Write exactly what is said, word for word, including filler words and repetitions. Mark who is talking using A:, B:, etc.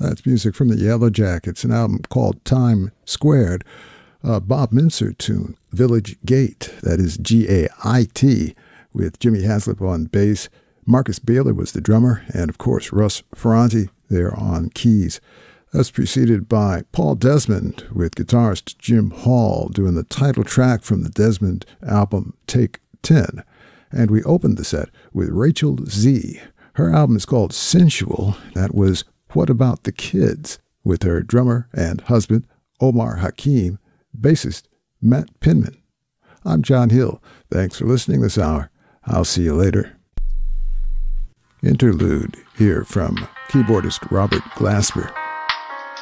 A: That's music from the Yellow Jackets, an album called Time Squared. A Bob Mincer tune, Village Gate, that is G A I T, with Jimmy Haslip on bass. Marcus Baylor was the drummer, and of course Russ Ferranti there on keys. That's preceded by Paul Desmond with guitarist Jim Hall doing the title track from the Desmond album Take ten. And we opened the set with Rachel Z. Her album is called Sensual. That was What About the Kids, with her drummer and husband, Omar Hakim, bassist Matt Pinman. I'm John Hill. Thanks for listening this hour. I'll see you later. Interlude here from keyboardist Robert Glasper.